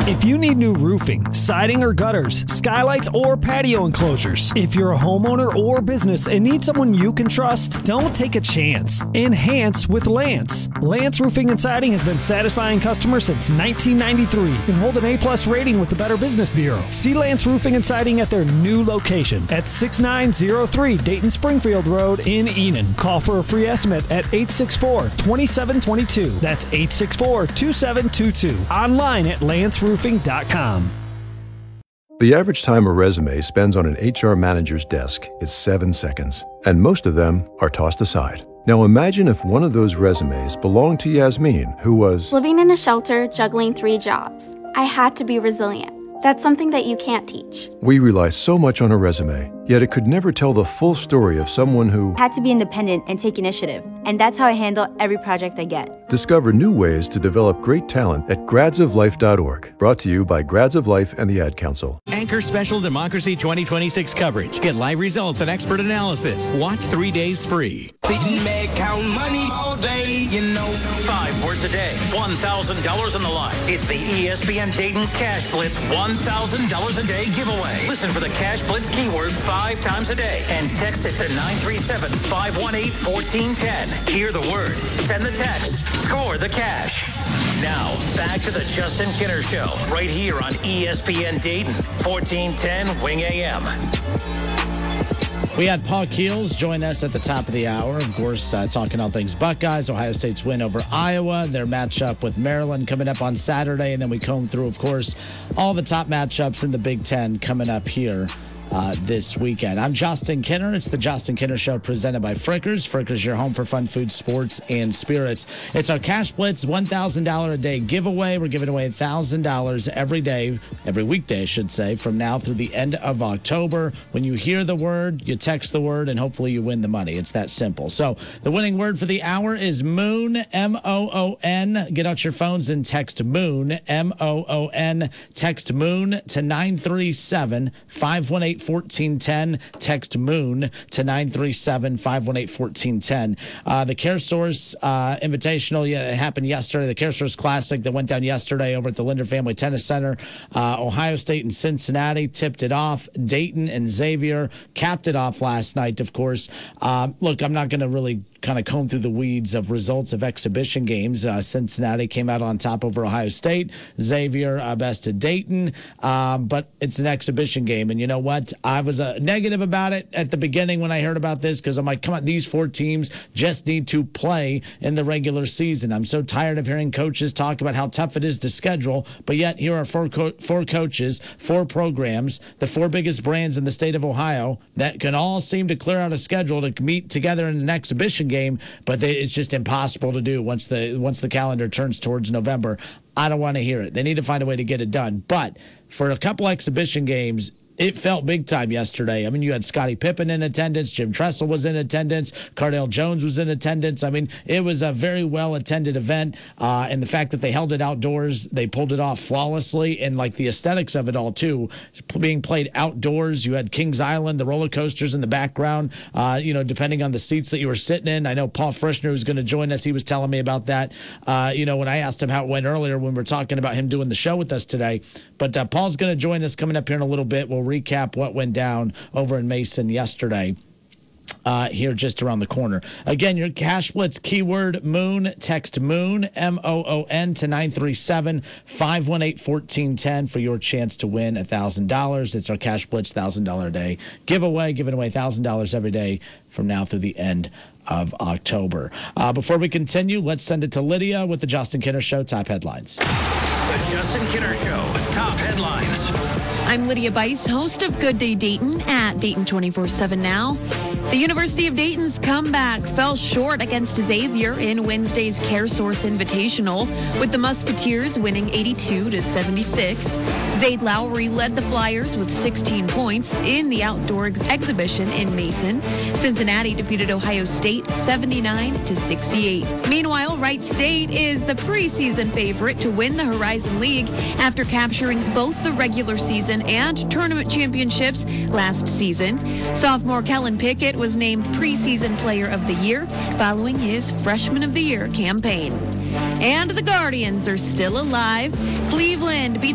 If you need new roofing, siding or gutters, skylights or patio enclosures, if you're a homeowner or business and need someone you can trust, don't take a chance. Enhance with Lance. Lance Roofing and Siding has been satisfying customers since 1993 and hold an A+ rating with the Better Business Bureau. See Lance Roofing and Siding at their new location at 6903 Dayton Springfield Road in Enon. Call for a free estimate at 864-2722. That's 864-2722. Online at lanceroofing.com. The average time a resume spends on an HR manager's desk is 7 seconds, and most of them are tossed aside. Now imagine if one of those resumes belonged to Yasmin, who was living in a shelter, juggling 3 jobs. I had to be resilient. That's something that you can't teach. We rely so much on a resume, yet it could never tell the full story of someone who had to be independent and take initiative. And that's how I handle every project I get. Discover new ways to develop great talent at gradsoflife.org. Brought to you by Grads of Life and the Ad Council. Anchor Special Democracy 2026 coverage. Get live results and expert analysis. Watch 3 days free. Sitting back, count money all day, you know. 5 words a day, $1,000 on the line. It's the ESPN Dayton Cash Blitz $1,000 a day giveaway. Listen for the Cash Blitz keyword 5 times a day and text it to 937-518-1410. Hear the word, send the text, score the cash. Now, back to the Justin Kinner Show, right here on ESPN Dayton, 1410 Wing AM. We had Paul Keels join us at the top of the hour. Of course, talking all things Buckeyes, Ohio State's win over Iowa, their matchup with Maryland coming up on Saturday. And then we comb through, of course, all the top matchups in the Big Ten coming up here this weekend. I'm Justin Kinner. It's the Justin Kinner Show presented by Frickers. Frickers, your home for fun food, sports, and spirits. It's our Cash Blitz $1,000 a day giveaway. We're giving away $1,000 every day, every weekday, I should say, from now through the end of October. When you hear the word, you text the word, and hopefully you win the money. It's that simple. So the winning word for the hour is Moon, M-O-O-N. Get out your phones and text Moon, M-O-O-N. Text Moon to 937-518-1410. Text Moon to 937-518-1410. The Care Source Invitational happened yesterday. The Care Source Classic that went down yesterday over at the Linder Family Tennis Center. Ohio State and Cincinnati tipped it off. Dayton and Xavier capped it off last night, of course. Look, I'm not going to really kind of comb through the weeds of results of exhibition games. Cincinnati came out on top over Ohio State. Xavier bested Dayton. But it's an exhibition game. And you know what? I was negative about it at the beginning when I heard about this because I'm like, come on, these 4 teams just need to play in the regular season. I'm so tired of hearing coaches talk about how tough it is to schedule, but yet here are 4 coaches, 4 programs, the 4 biggest brands in the state of Ohio that can all seem to clear out a schedule to meet together in an exhibition game, but it's just impossible to do once the calendar turns towards November. I don't want to hear it. They need to find a way to get it done. But for a couple exhibition games, it felt big time yesterday. I mean, you had Scottie Pippen in attendance. Jim Tressel was in attendance. Cardale Jones was in attendance. I mean, it was a very well-attended event. And the fact that they held it outdoors, they pulled it off flawlessly. And, like, the aesthetics of it all, too, being played outdoors. You had Kings Island, the roller coasters in the background, depending on the seats that you were sitting in. I know Paul Frischner was going to join us. He was telling me about that, when I asked him how it went earlier when we were talking about him doing the show with us today. But Paul's going to join us coming up here in a little bit. We'll recap what went down over in Mason yesterday. Here just around the corner. Again, your Cash Blitz keyword Moon. Text Moon, M-O-O-N, to 937-518-1410 for your chance to win $1,000. It's our Cash Blitz $1,000 a day giveaway, giving away $1,000 every day from now through the end of October. Before we continue, let's send it to Lydia with the Justin Kinner Show top headlines. The Justin Kinner Show top headlines. I'm Lydia Bice, host of Good Day Dayton at Dayton 24/7 Now. The University of Dayton's comeback fell short against Xavier in Wednesday's CareSource Invitational, with the Musketeers winning 82-76. Zaid Lowry led the Flyers with 16 points in the outdoor exhibition in Mason. Cincinnati defeated Ohio State 79-68. Meanwhile, Wright State is the preseason favorite to win the Horizon League after capturing both the regular season and tournament championships last season. Sophomore Kellen Pickett was named preseason player of the year following his freshman of the year campaign. And the Guardians are still alive. Cleveland beat